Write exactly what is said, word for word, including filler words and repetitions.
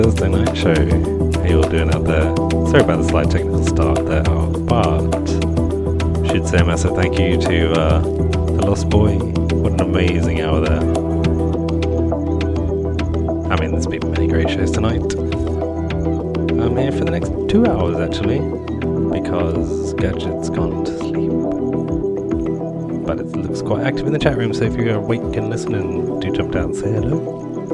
Thursday night show. How you all doing out there? Sorry about the slight technical start there, but should say a massive thank you to uh, the Lost Boy. What an amazing hour there. I mean, there's been many great shows tonight. I'm here for the next two hours actually, because Gadget's gone to sleep. But it looks quite active in the chat room, so if you're awake and listening, do jump down and say hello.